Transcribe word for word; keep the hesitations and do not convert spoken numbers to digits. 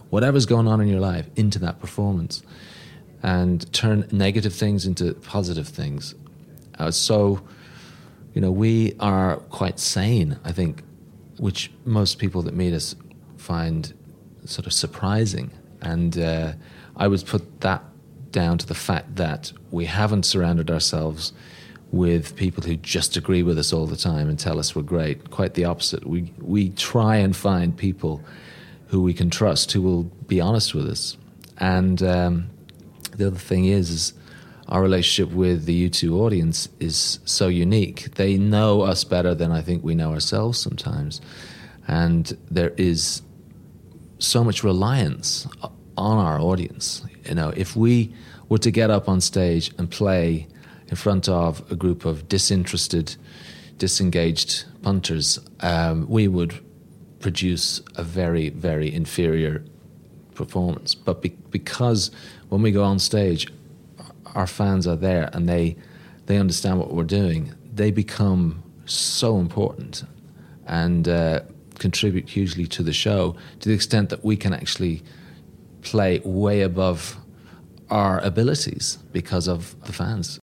whatever's going on in your life into that performance and turn negative things into positive things. Uh, so, you know, we are quite sane, I think, which most people that meet us find sort of surprising. And uh, I would put that down to the fact that we haven't surrounded ourselves with people who just agree with us all the time and tell us we're great. Quite the opposite. We we try and find people who we can trust, who will be honest with us. And um, the other thing is, is our relationship with the U two audience is so unique. They know us better than I think we know ourselves sometimes. And there is so much reliance on our audience. You know, if we were to get up on stage and play in front of a group of disinterested, disengaged punters, um, we would produce a very, very inferior performance. But be- because when we go on stage, our fans are there and they they understand what we're doing, they become so important and uh, contribute hugely to the show, to the extent that we can actually play way above our abilities because of the fans.